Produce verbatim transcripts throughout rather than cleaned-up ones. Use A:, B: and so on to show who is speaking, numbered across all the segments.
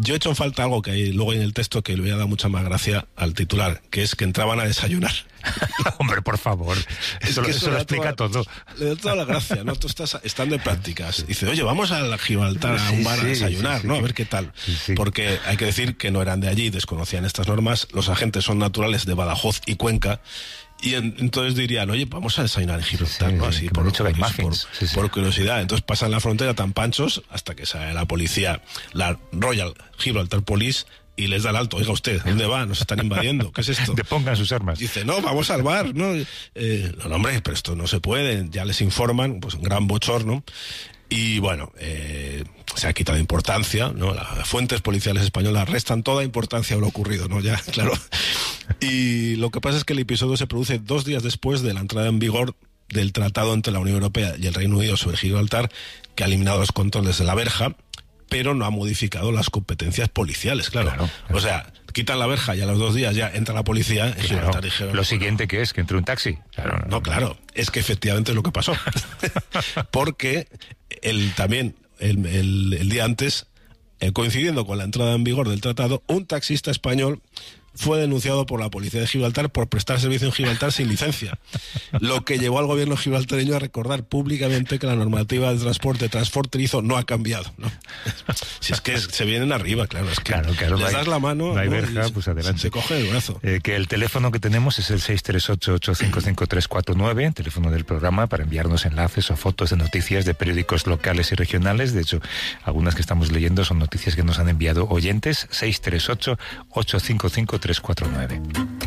A: Yo he hecho en falta algo que hay luego en el texto que le hubiera dado mucha más gracia al titular, que es que entraban a desayunar.
B: Hombre, por favor,
A: Es
B: eso,
A: que
B: eso lo explica
A: toda,
B: todo.
A: Le da toda la gracia, ¿no? Tú estás estando en prácticas. Dice, oye, vamos a Gibraltar a un bar
B: Sí,
A: a
B: sí,
A: desayunar,
B: sí, sí,
A: ¿no?
B: sí.
A: A ver qué tal.
B: Sí, sí.
A: Porque hay que decir que no eran de allí, desconocían estas normas. Los agentes son naturales de Badajoz y Cuenca. Y en, entonces dirían, oye, vamos a desayunar en Gibraltar,
B: Sí,
A: ¿no?
B: sí,
A: Así,
B: que
A: por,
B: me han dicho que hay
A: por-
B: muffins.
A: por-
B: Sí, sí.
A: por curiosidad. Entonces pasan la frontera tan panchos hasta que sale la policía, la Royal Gibraltar Police, y les da el alto. Oiga usted, ¿dónde va? Nos están invadiendo. ¿Qué es esto?
B: Depongan sus armas.
A: Dice, no, vamos al bar, ¿no? Eh, no, hombre, pero esto no se puede. Ya les informan, pues un gran bochorno. Y bueno, eh, se ha quitado importancia, ¿no? Las fuentes policiales españolas restan toda importancia a lo ocurrido, ¿no? Ya, claro. Y lo que pasa es que el episodio se produce dos días después de la entrada en vigor del tratado entre la Unión Europea y el Reino Unido sobre Gibraltar, que ha eliminado los controles de la verja, pero no ha modificado las competencias policiales, claro.
B: Claro, claro.
A: O sea, quitan la verja y a los dos días ya entra la policía en
B: Claro,
A: Gibraltar. Y dijeron,
B: lo siguiente que es que entre un taxi. Claro,
A: no, claro, es que efectivamente es lo que pasó. Porque el, también el, el, el día antes, eh, coincidiendo con la entrada en vigor del tratado, un taxista español fue denunciado por la policía de Gibraltar por prestar servicio en Gibraltar sin licencia, lo que llevó al gobierno gibraltareño a recordar públicamente que la normativa de transporte transfronterizo no ha cambiado, ¿no? Si es que es- se vienen arriba, claro, es que
B: Claro, claro,
A: les
B: no hay-
A: das la mano,
B: no hay
A: ¿no?
B: verja,
A: Y
B: pues
A: se-
B: adelante.
A: se coge el brazo.
B: Eh, que el teléfono que tenemos es el seis tres ocho, ocho cinco cinco, tres cuatro nueve, teléfono del programa para enviarnos enlaces o fotos de noticias de periódicos locales y regionales. De hecho, algunas que estamos leyendo son noticias que nos han enviado oyentes. seis tres ocho, ocho cinco cinco, tres cuatro nueve.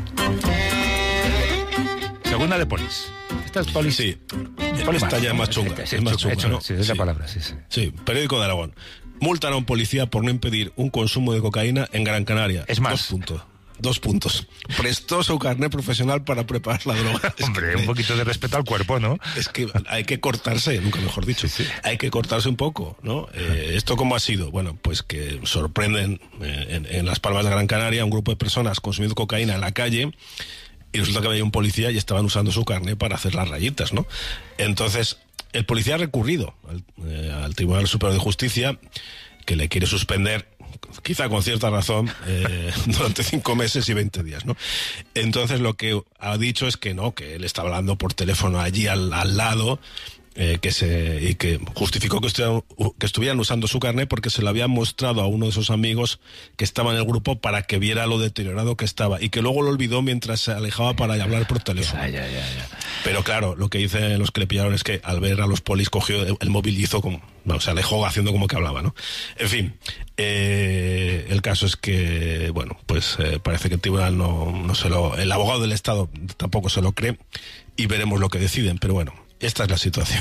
B: Segunda de Polis. Esta es Polis.
A: Sí,
B: Polis
A: esta ya es más chunga,
B: Es,
A: es más chunga,
B: chunga,
A: ¿no?
B: sí, es la
A: Sí.
B: palabra, sí, sí.
A: Sí, periódico de Aragón. Multan a un policía por no impedir un consumo de cocaína en Gran Canaria.
B: Es más.
A: Dos puntos. Dos puntos. Prestó su carnet profesional para preparar la droga. Es
B: Hombre,
A: que-
B: un poquito de respeto al cuerpo, ¿no?
A: Es que hay que cortarse, nunca mejor dicho.
B: Sí, sí.
A: Hay que cortarse un poco, ¿no? Eh, ¿Esto cómo ha sido? Bueno, pues que sorprenden eh, en, en Las Palmas de Gran Canaria un grupo de personas consumiendo cocaína en la calle. Y resulta que había un policía y estaban usando su carnet para hacer las rayitas, ¿no? Entonces, el policía ha recurrido al, eh, al Tribunal Superior de Justicia, que le quiere suspender, quizá con cierta razón, eh, durante cinco meses y veinte días, ¿no? Entonces, lo que ha dicho es que no, que él está hablando por teléfono allí al, al lado, eh, que se y que justificó que estuvieran, que estuvieran usando su carnet porque se lo habían mostrado a uno de sus amigos que estaba en el grupo para que viera lo deteriorado que estaba y que luego lo olvidó mientras se alejaba para hablar por teléfono.
B: Ya, ya, ya, ya.
A: Pero claro, lo que dicen los que le pillaron es que al ver a los polis cogió el, el móvil y hizo como, bueno, se alejó haciendo como que hablaba, ¿no? En fin, eh, el caso es que, bueno, pues eh, parece que el tribunal no, no se lo, el abogado del Estado tampoco se lo cree y veremos lo que deciden, pero bueno, esta es la situación.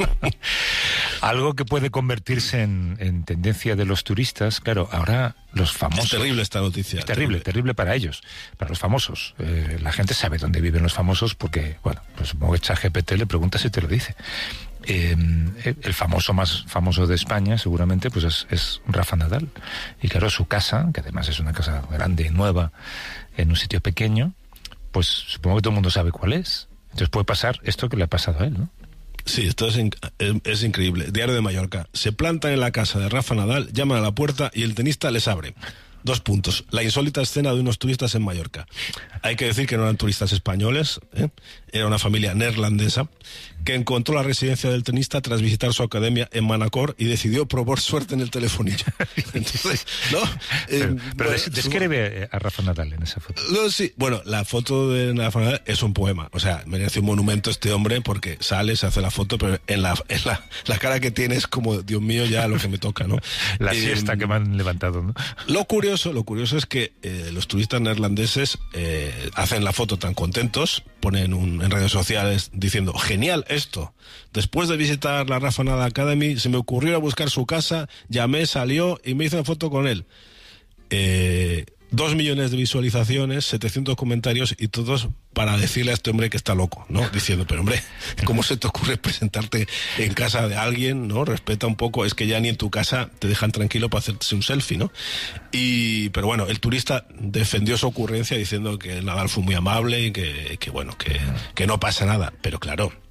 B: Algo que puede convertirse en, en tendencia de los turistas, claro, ahora los famosos...
A: Es terrible esta noticia.
B: Es terrible, terrible para ellos, para los famosos. Eh, la gente sabe dónde viven los famosos porque, bueno, pues supongo que ChatGPT le pregunta si te lo dice. Eh, el famoso más famoso de España, seguramente, pues es, es Rafa Nadal. Y claro, su casa, que además es una casa grande, nueva, en un sitio pequeño, pues supongo que todo el mundo sabe cuál es. Entonces puede pasar esto que le ha pasado a él, ¿no?
A: Sí, esto es, inc- es, es increíble. Diario de Mallorca. Se plantan en la casa de Rafa Nadal, llaman a la puerta y el tenista les abre. Dos puntos. La insólita escena de unos turistas en Mallorca. Hay que decir que no eran turistas españoles, ¿eh? Era una familia neerlandesa que encontró la residencia del tenista tras visitar su academia en Manacor y decidió probar suerte en el telefonillo. Entonces, ¿no?
B: Pero,
A: Eh,
B: pero
A: bueno,
B: des- describe a Rafa Nadal en esa foto.
A: no, sí. Bueno, la foto de Rafa Nadal es un poema. O sea, merece un monumento este hombre porque sale, se hace la foto, pero en la, en la, la cara que tiene es como, Dios mío, ya lo que me toca, ¿no?
B: La
A: Eh,
B: siesta que me han levantado, ¿no?
A: Lo curioso, lo curioso es que eh, los turistas neerlandeses eh, hacen la foto tan contentos, ponen un, en redes sociales diciendo, genial esto. Después de visitar la Rafa Nadal Academy, se me ocurrió ir a buscar su casa, llamé, salió y me hice una foto con él. Eh, dos millones de visualizaciones, setecientos comentarios y todos para decirle a este hombre que está loco, ¿no? Diciendo, pero hombre, ¿cómo se te ocurre presentarte en casa de alguien, ¿no? Respeta un poco, es que ya ni en tu casa te dejan tranquilo para hacerse un selfie, ¿no? Y, pero bueno, el turista defendió su ocurrencia diciendo que Nadal fue muy amable y que, que bueno, que, que no pasa nada, pero claro,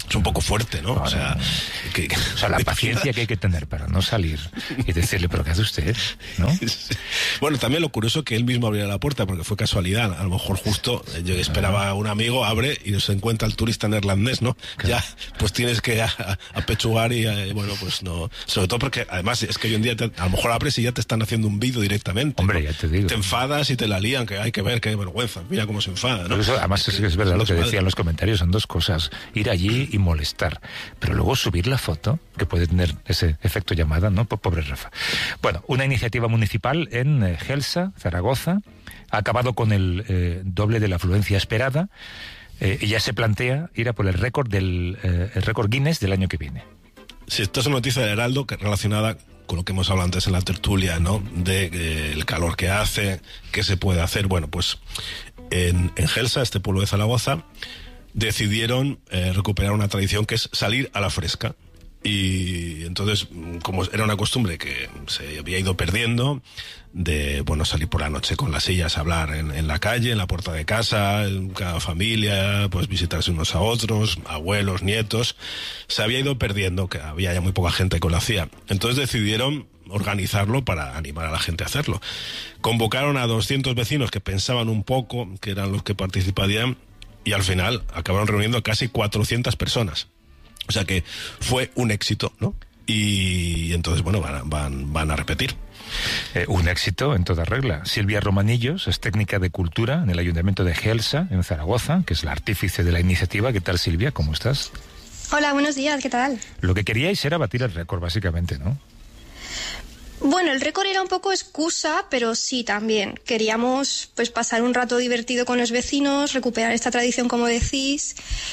A: Es un poco fuerte, ¿no?
B: Ahora,
A: o sea, que,
B: o sea, la paciencia que hay que tener para no salir y decirle, pero ¿qué hace usted? ¿No?
A: Bueno, también lo curioso que él mismo abriera la puerta, porque fue casualidad. A lo mejor justo yo esperaba a un amigo, abre y se encuentra el turista neerlandés, ¿no? Claro. Ya, pues tienes que apechugar y, y, bueno, pues no. Sobre todo porque, además, es que hoy en día te, a lo mejor abres y ya te están haciendo un vídeo directamente.
B: Hombre,
A: ¿no?
B: ya te digo.
A: Te enfadas y te la lían, que hay que ver, qué vergüenza. Mira cómo se enfada, ¿no?
B: Eso, además, es, que es verdad lo que decían los comentarios, son dos cosas. Ir allí y molestar, pero luego subir la foto, que puede tener ese efecto llamada, ¿no? Pobre Rafa. Bueno, una iniciativa municipal en eh, Gelsa, Zaragoza, ha acabado con el eh, doble de la afluencia esperada eh, y ya se plantea ir a por el récord del eh, el récord Guinness del año que viene.
A: Sí, esta es una noticia del Heraldo que relacionada con lo que hemos hablado antes en la tertulia, ¿no? De eh, el calor que hace, qué se puede hacer. Bueno, pues en, en Gelsa, este pueblo de Zaragoza, decidieron eh, recuperar una tradición que es salir a la fresca. Y entonces, como era una costumbre que se había ido perdiendo, de bueno salir por la noche con las sillas a hablar en, en la calle, en la puerta de casa, en cada familia, pues visitarse unos a otros, abuelos, nietos, se había ido perdiendo, que había ya muy poca gente que lo hacía. Entonces decidieron organizarlo para animar a la gente a hacerlo. Convocaron a doscientos vecinos que pensaban un poco, que eran los que participarían, y al final acabaron reuniendo casi cuatrocientas personas. O sea que fue un éxito, ¿no? Y entonces, bueno, van, van, van a repetir.
B: Eh, un éxito en toda regla. Silvia Romanillos es técnica de cultura en el Ayuntamiento de Gelsa, en Zaragoza, que es la artífice de la iniciativa. ¿Qué tal, Silvia? ¿Cómo estás?
C: Hola, buenos días, ¿qué tal?
B: Lo que queríais era batir el récord, básicamente, ¿no?
C: Bueno, el récord era un poco excusa, pero sí, también. Queríamos pues pasar un rato divertido con los vecinos, recuperar esta tradición, como decís,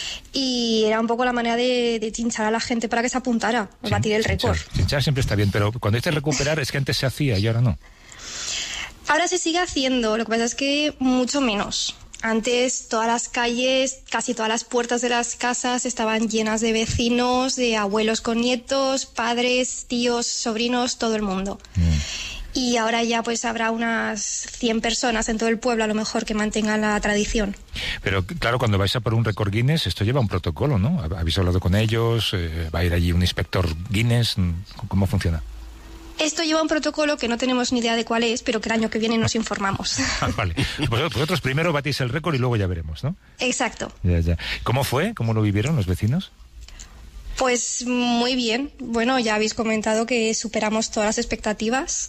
C: y era un poco la manera de, de chinchar a la gente para que se apuntara a sí, batir el récord.
B: Chinchar, chinchar siempre está bien, pero cuando dices recuperar es que antes se hacía y ahora no.
C: Ahora se sigue haciendo, lo que pasa es que mucho menos. Antes todas las calles, casi todas las puertas de las casas estaban llenas de vecinos, de abuelos con nietos, padres, tíos, sobrinos, todo el mundo. Mm. Y ahora ya pues habrá unas cien personas en todo el pueblo a lo mejor que mantengan la tradición.
B: Pero claro, cuando vais a por un récord Guinness, esto lleva un protocolo, ¿no? ¿Habéis hablado con ellos? Eh, ¿Va a ir allí un inspector Guinness? ¿Cómo funciona?
C: Esto lleva un protocolo que no tenemos ni idea de cuál es, pero que el año que viene nos informamos.
B: Ah, vale. Pues vosotros primero batís el récord y luego ya veremos, ¿no?
C: Exacto.
B: Ya, ya. ¿Cómo fue? ¿Cómo lo vivieron los vecinos?
C: Pues muy bien. Bueno, ya habéis comentado que superamos todas las expectativas.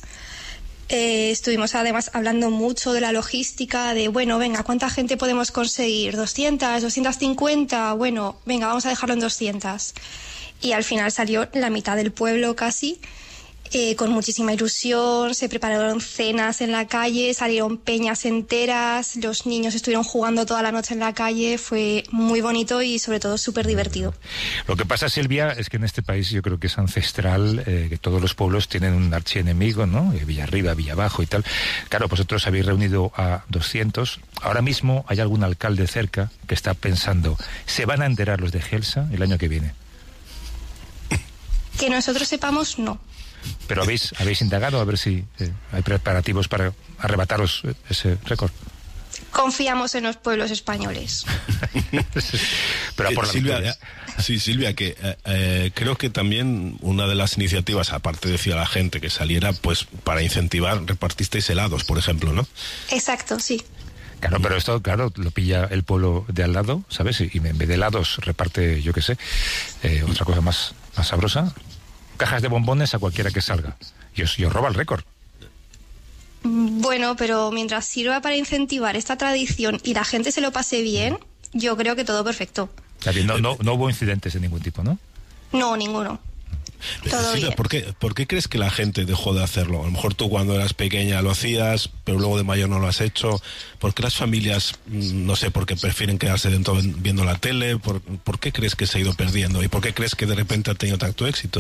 C: Eh, estuvimos además hablando mucho de la logística, de bueno, venga, ¿cuánta gente podemos conseguir? ¿doscientas? ¿doscientas cincuenta? Bueno, venga, vamos a dejarlo en doscientas. Y al final salió la mitad del pueblo casi. Eh, con muchísima ilusión, se prepararon cenas en la calle, salieron peñas enteras, los niños estuvieron jugando toda la noche en la calle, fue muy bonito y sobre todo súper divertido.
B: Lo que pasa, Silvia, es que en este país yo creo que es ancestral, eh, que todos los pueblos tienen un archienemigo, ¿no? Villarriba, Villabajo y tal. Claro, vosotros habéis reunido a doscientos. Ahora mismo hay algún alcalde cerca que está pensando, ¿se van a enterar los de Gelsa el año que viene?
C: Que nosotros sepamos, no.
B: Pero habéis habéis indagado a ver si eh, hay preparativos para arrebataros ese récord.
C: Confiamos en los pueblos españoles.
B: Pero por la
A: Silvia, eh, sí, Silvia, que eh, eh, creo que también una de las iniciativas, aparte decía la gente que saliera, pues para incentivar, repartisteis helados, por ejemplo, ¿no?
C: Exacto, sí.
B: Claro, pero esto, claro, lo pilla el pueblo de al lado, ¿sabes? Y en vez de helados reparte, yo qué sé, eh, otra cosa más, más sabrosa. Cajas de bombones a cualquiera que salga. Y os, y os roba el récord.
C: Bueno, pero mientras sirva para incentivar esta tradición y la gente se lo pase bien, yo creo que todo perfecto.
B: No, no, no hubo incidentes de ningún tipo, ¿no?
C: No, ninguno. Todo
A: Silvia,
C: bien.
A: ¿por qué, ¿por qué crees que la gente dejó de hacerlo? A lo mejor tú cuando eras pequeña lo hacías, pero luego de mayor no lo has hecho. ¿Por qué las familias, no sé, porque prefieren quedarse dentro viendo la tele? ¿Por, ¿Por qué crees que se ha ido perdiendo? ¿Y por qué crees que de repente ha tenido tanto éxito?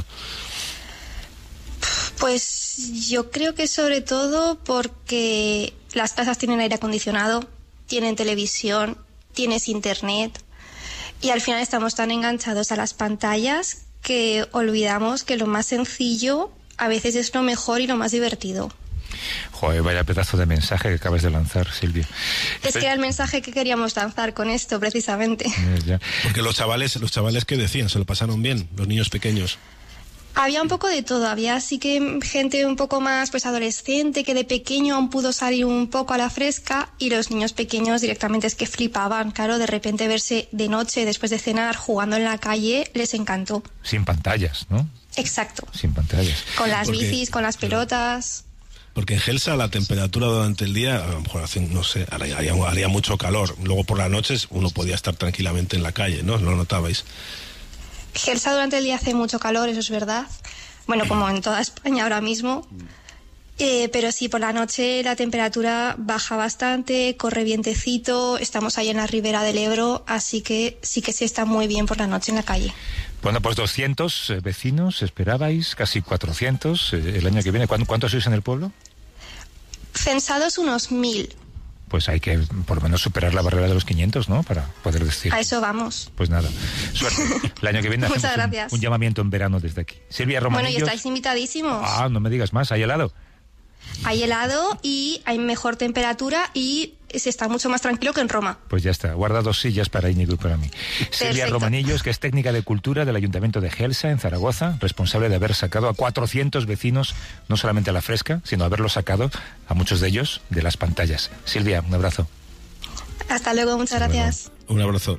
C: Pues yo creo que sobre todo porque las casas tienen aire acondicionado, tienen televisión, tienes internet y al final estamos tan enganchados a las pantallas que olvidamos que lo más sencillo a veces es lo mejor y lo más divertido.
B: Joder, vaya pedazo de mensaje que acabas de lanzar, Silvia.
C: Es que era el mensaje que queríamos lanzar con esto, precisamente.
B: Eh, ya.
A: Porque los chavales, los chavales que decían, se lo pasaron bien, los niños pequeños.
C: Había un poco de todo, había sí que gente un poco más pues adolescente que de pequeño aún pudo salir un poco a la fresca, y los niños pequeños directamente es que flipaban, claro, de repente verse de noche después de cenar jugando en la calle les encantó.
B: Sin pantallas, ¿no?
C: Exacto.
B: Sin pantallas.
C: Con las
A: Porque,
C: bicis, con las pelotas.
A: Porque en Gelsa la temperatura durante el día, a lo mejor hace, no sé, haría, haría mucho calor. Luego por las noches uno podía estar tranquilamente en la calle, ¿no? ¿No lo notabais?
C: Gelsa durante el día hace mucho calor, eso es verdad. Bueno, como en toda España ahora mismo. Eh, pero sí, por la noche la temperatura baja bastante, corre vientecito, estamos ahí en la ribera del Ebro, así que sí que se está muy bien por la noche en la calle.
B: Bueno, pues doscientos eh, vecinos esperabais, casi cuatrocientos eh, el año que viene. ¿Cuánto, ¿Cuántos sois en el pueblo?
C: Censados unos mil.
B: Pues hay que por lo menos superar la barrera de los quinientos, ¿no? Para poder decir.
C: A eso vamos.
B: Pues nada, suerte. El año que viene
C: Muchas
B: hacemos
C: gracias.
B: un, un llamamiento en verano desde aquí. Silvia Romanillos.
C: Bueno, y estáis invitadísimos.
B: Ah, no me digas más, ¿hay helado?
C: Hay helado y hay mejor temperatura y se está mucho más tranquilo que en Roma.
B: Pues ya está, guarda dos sillas para Íñigo y para mí. Silvia
C: Perfecto.
B: Romanillos, que es técnica de cultura del Ayuntamiento de Gelsa, en Zaragoza, responsable de haber sacado a cuatrocientos vecinos, no solamente a la fresca, sino haberlos sacado, a muchos de ellos, de las pantallas. Silvia, un abrazo.
C: Hasta luego, muchas
B: Hasta
C: gracias.
B: luego.
A: Un abrazo.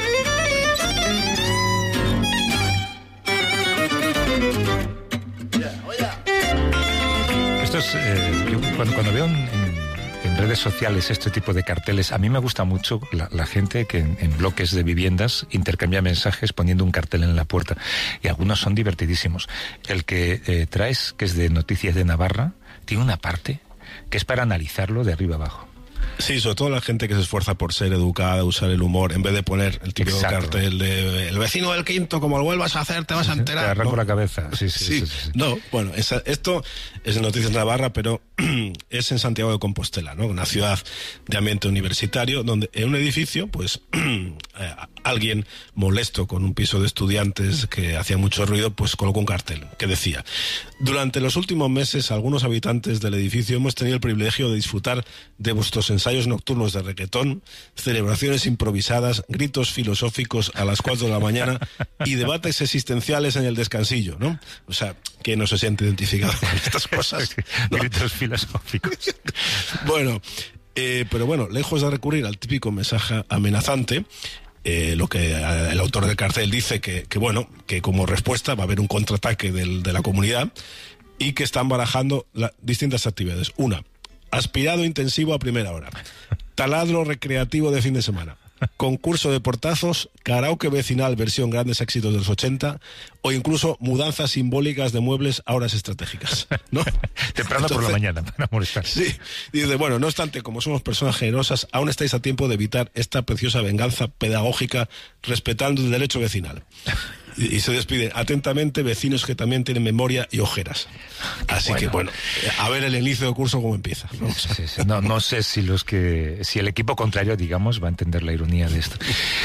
B: Esto es, eh, yo cuando, cuando veo en, en, en redes sociales este tipo de carteles, a mí me gusta mucho la, la gente que en, en bloques de viviendas intercambia mensajes poniendo un cartel en la puerta, y algunos son divertidísimos. El que eh, traes, que es de Noticias de Navarra, tiene una parte que es para analizarlo de arriba abajo.
A: Sí, sobre todo la gente que se esfuerza por ser educada, usar el humor, en vez de poner el típico
B: Exacto.
A: cartel de el vecino del quinto, como lo vuelvas a hacer, te vas a enterar.
B: Te arranco
A: ¿no?
B: la cabeza. Sí, sí,
A: Sí,
B: sí, sí, sí.
A: no, bueno, esa, esto es en Noticias Navarra, pero es en Santiago de Compostela, ¿no? Una ciudad de ambiente universitario, donde en un edificio, pues, eh, alguien molesto con un piso de estudiantes que hacía mucho ruido, pues colocó un cartel que decía: durante los últimos meses, algunos habitantes del edificio hemos tenido el privilegio de disfrutar de vuestros ensayos nocturnos de requetón, celebraciones improvisadas, gritos filosóficos a las cuatro de la mañana y debates existenciales en el descansillo, ¿no? O sea, que no se siente identificado con estas cosas, ¿no?
B: Gritos filosóficos.
A: Bueno, eh, pero bueno, lejos de recurrir al típico mensaje amenazante, eh, lo que eh, el autor del cartel dice que, que bueno, que como respuesta va a haber un contraataque del, de la comunidad, y que están barajando la, distintas actividades. Una, aspirado intensivo a primera hora, taladro recreativo de fin de semana, concurso de portazos, karaoke vecinal versión grandes éxitos de los ochenta, o incluso mudanzas simbólicas de muebles a horas estratégicas, ¿no?
B: Temprano por la mañana, para molestar.
A: Sí, dice, bueno, no obstante, como somos personas generosas, aún estáis a tiempo de evitar esta preciosa venganza pedagógica respetando el derecho vecinal. Y, y se despide atentamente vecinos que también tienen memoria y ojeras. Así
B: bueno.
A: que bueno, a ver el inicio de curso cómo empieza, ¿no?
B: Sí, sí. No, no sé si los que, si el equipo contrario, digamos, va a entender la ironía de esto.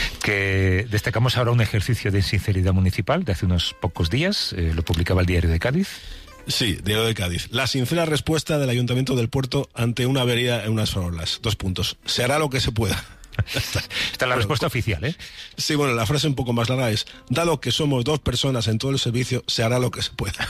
B: Que destacamos ahora un ejercicio de sinceridad municipal de hace unos pocos días, eh, lo publicaba el Diario de Cádiz.
A: Sí, Diario de Cádiz. La sincera respuesta del Ayuntamiento del Puerto ante una avería en unas farolas. Dos puntos. Se hará lo que se pueda.
B: Esta es la
A: Bueno,
B: respuesta oficial, ¿eh?
A: Sí, bueno, la frase un poco más larga es: dado que somos dos personas en todo el servicio, se hará lo que se pueda.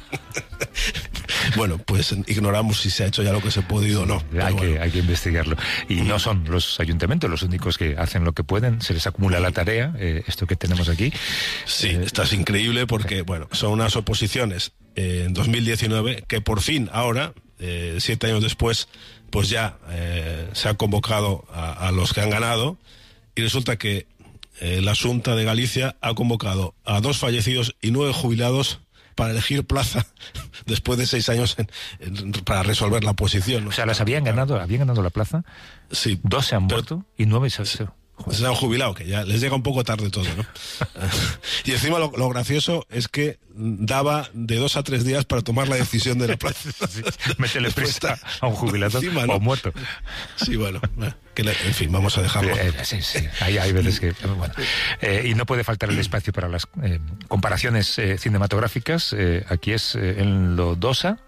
A: Bueno, pues ignoramos si se ha hecho ya lo que se ha podido o no.
B: Hay,
A: Bueno.
B: que, hay que investigarlo. Y no son los ayuntamientos los únicos que hacen lo que pueden, se les acumula la tarea, eh, esto que tenemos aquí.
A: Sí,
B: Eh,
A: esto es increíble porque, bueno, son unas oposiciones eh, en dos mil diecinueve que por fin ahora, eh, siete años después, pues ya eh, se ha convocado a, a los que han ganado, y resulta que eh, la Xunta de Galicia ha convocado a dos fallecidos y nueve jubilados para elegir plaza después de seis años en, en, para resolver la oposición, ¿no?
B: O sea, las habían ganado, habían ganado la plaza,
A: Sí,
B: dos se han
A: pero-
B: muerto y nueve se, se-
A: se han jubilado, que ya les llega un poco tarde todo, ¿no? Y encima lo, lo gracioso es que daba de dos a tres días para tomar la decisión de la plaza.
B: Sí, métele
A: Después
B: prisa
A: está
B: a un jubilado
A: encima,
B: o
A: ¿no?
B: a un muerto.
A: Sí, bueno, eh, que le- en fin, vamos a dejarlo.
B: Eh, eh, sí, sí, hay, hay veces que... Bueno, eh, y no puede faltar el espacio para las eh, comparaciones eh, cinematográficas. Eh, aquí es eh, en Lodosa,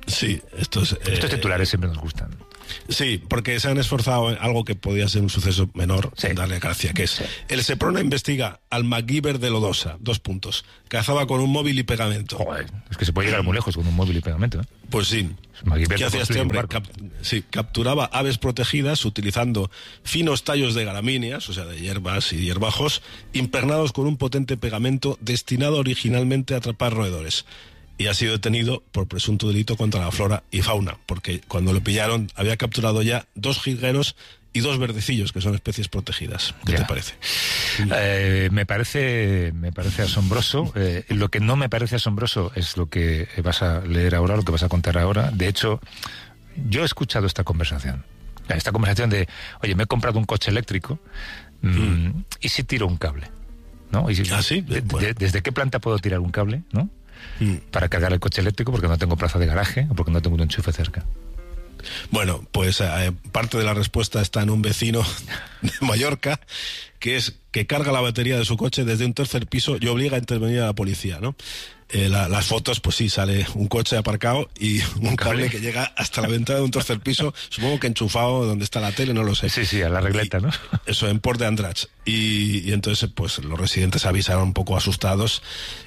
A: Sí, estos... Eh,
B: Estos titulares siempre nos gustan.
A: Sí, porque se han esforzado en algo que podía ser un suceso menor,
B: Sí.
A: en darle gracia, que es...
B: Sí.
A: El Seprona investiga al MacGyver de Lodosa, dos puntos. Cazaba con un móvil y pegamento.
B: Joder, es que se puede llegar muy lejos con un móvil y pegamento, ¿eh?
A: Pues sí.
B: MacGyver
A: ¿Qué
B: no
A: hacía este
B: construye un
A: hombre?
B: barco.
A: Cap- sí, capturaba aves protegidas utilizando finos tallos de gramíneas, o sea, de hierbas y hierbajos, impregnados con un potente pegamento destinado originalmente a atrapar roedores. Y ha sido detenido por presunto delito contra la flora y fauna, porque cuando lo pillaron había capturado ya dos jilgueros y dos verdecillos, que son especies protegidas. ¿Qué
B: Ya.
A: te parece?
B: Eh, me parece me parece asombroso. Eh, lo que no me parece asombroso es lo que vas a leer ahora, lo que vas a contar ahora. De hecho, yo he escuchado esta conversación. Esta conversación de, oye, me he comprado un coche eléctrico mm,
A: Mm.
B: y si tiro un cable, ¿no? Y si-
A: ¿Ah, sí?
B: de-
A: Bueno.
B: de- ¿Desde qué planta puedo tirar un cable, no?
A: Mm.
B: Para cargar el coche eléctrico porque no tengo plaza de garaje o porque no tengo un enchufe cerca.
A: Bueno, pues eh, parte de la respuesta está en un vecino de Mallorca, que es que carga la batería de su coche desde un tercer piso y obliga a intervenir a la policía, ¿no? Eh, la- las fotos, pues sí, sale un coche aparcado y un cable que llega hasta la ventana de un tercer piso, supongo que enchufado donde está la tele, no lo sé.
B: Sí, sí, a la regleta,
A: Y-
B: ¿no?
A: Eso, en Port de Andratx. Y, y entonces, pues los residentes avisaron un poco asustados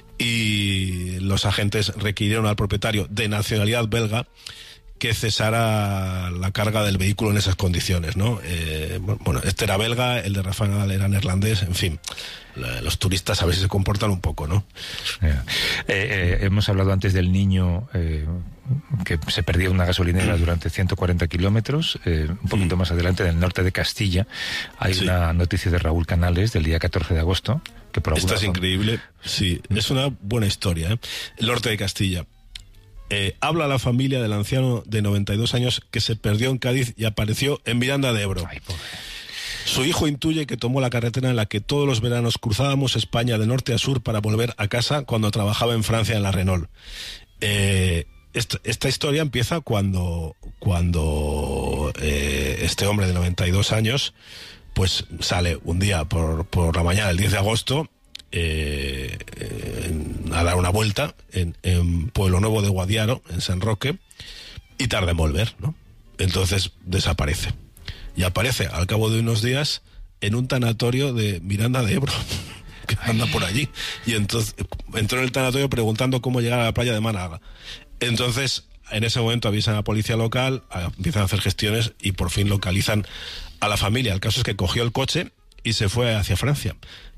A: y los agentes requirieron al propietario de nacionalidad belga que cesara la carga del vehículo en esas condiciones, ¿no? Eh, bueno, este era belga, el de Rafa Nadal era neerlandés, en fin, la- los turistas a veces se comportan un poco, ¿no?
B: Ya. Eh, eh, hemos hablado antes del niño eh, que se perdió en una gasolinera durante ciento cuarenta kilómetros. Eh, un poquito más adelante, en el norte de Castilla, hay
A: Sí.
B: una noticia de Raúl Canales del día catorce de agosto. Que por
A: Esta
B: alguna
A: es
B: razón-
A: increíble, sí, es una buena historia, ¿eh? El norte de Castilla. Eh, habla la familia del anciano de noventa y dos años que se perdió en Cádiz y apareció en Miranda de Ebro.
B: Ay, pobre.
A: Su hijo intuye que tomó la carretera en la que todos los veranos cruzábamos España de norte a sur para volver a casa cuando trabajaba en Francia en la Renault. Eh, esta, esta historia empieza cuando, cuando eh, este hombre de noventa y dos años pues sale un día por, por la mañana, el diez de agosto, eh, eh, a dar una vuelta en, en Pueblo Nuevo de Guadiaro, en San Roque, y tarda en volver, ¿no? Entonces desaparece. Y aparece al cabo de unos días en un tanatorio de Miranda de Ebro, que anda por allí. Y entonces entró en el tanatorio preguntando cómo llegar a la playa de Málaga. Entonces, en ese momento avisan a la policía local, a- empiezan a hacer gestiones y por fin localizan a la familia. El caso es que cogió el coche y se fue hacia Francia.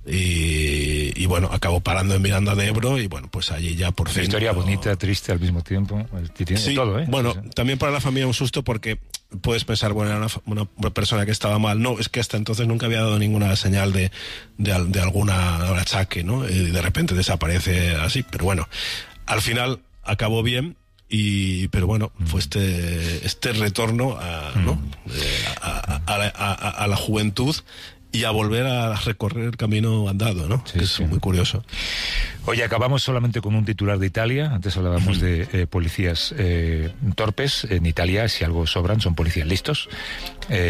A: Y, y bueno, acabó parando en Miranda de Ebro y bueno, pues allí ya por
B: Una
A: fin...
B: historia
A: no-
B: bonita, triste al mismo tiempo. Tiene
A: Sí,
B: todo, ¿eh?
A: bueno,
B: O sea,
A: también para la familia un susto porque puedes pensar, bueno, era una, fa- una persona que estaba mal. No, es que hasta entonces nunca había dado ninguna señal de, de, al- de alguna de achaque, ¿no? Y de repente desaparece así. Pero bueno, al final acabó bien. Y, pero bueno, fue este, este retorno a, ¿no? Eh, a, a- a la- a- a la juventud y a volver a recorrer el camino andado, ¿no?
B: Sí,
A: Que es
B: sí.
A: muy curioso.
B: Oye, acabamos solamente con un titular de Italia. Antes hablábamos de eh, policías eh, torpes. En Italia, si algo sobran, son policías listos. Eh,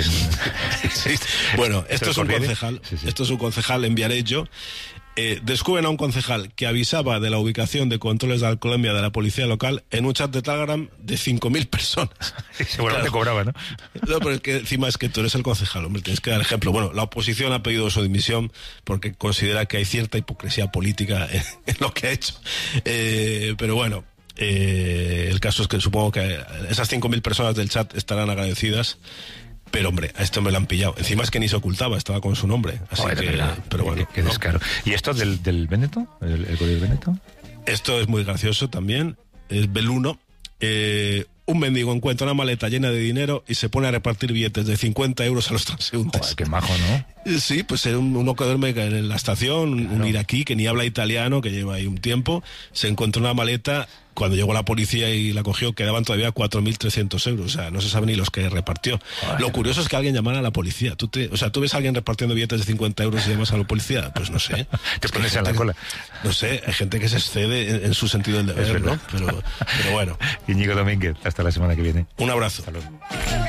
A: Bueno, esto es un
B: Corriere.
A: concejal,
B: Sí, sí.
A: esto es un concejal en Viareggio. Eh, descubren a un concejal que avisaba de la ubicación de controles de alcoholemia de la policía local en un chat de Telegram de cinco mil personas.
B: Seguramente
A: Claro.
B: cobraba, ¿no?
A: No, pero es que encima es que tú eres el concejal, hombre, tienes que dar ejemplo. Bueno, la oposición ha pedido su dimisión porque considera que hay cierta hipocresía política en, en lo que ha hecho. Eh, pero bueno, eh, el caso es que supongo que esas cinco mil personas del chat estarán agradecidas. Pero hombre, a este hombre le han pillado. Encima es que ni se ocultaba, estaba con su nombre. Así
B: Joder, de
A: que,
B: verdad.
A: pero bueno,
B: Qué, qué
A: ¿no?
B: descaro. ¿Y esto del, del Véneto? ¿El, el código del Véneto?
A: Esto es muy gracioso también. Es Beluno. Eh, un mendigo encuentra una maleta llena de dinero y se pone a repartir billetes de cincuenta euros a los transeúntes.
B: Joder, qué majo, ¿no?
A: Eh, Sí, pues era un- uno que duerme en la estación, un- un iraquí que ni habla italiano, que lleva ahí un tiempo, se encontró una maleta, cuando llegó la policía y la cogió, quedaban todavía cuatro mil trescientos euros, o sea, no se sabe ni los que repartió.
B: Joder.
A: Lo curioso es que alguien llamara a la policía. ¿Tú te, o sea, ¿tú ves a alguien repartiendo billetes de cincuenta euros y llamas a la policía? Pues no sé.
B: Te
A: Es que
B: pones
A: hay
B: en la
A: gente
B: cola.
A: que- No sé, hay gente que se excede en, en su sentido del
B: Es
A: deber, ¿no?
B: verdad.
A: Pero, pero bueno,
B: Íñigo Domínguez, hasta la semana que viene.
A: un abrazo.
B: Hasta luego.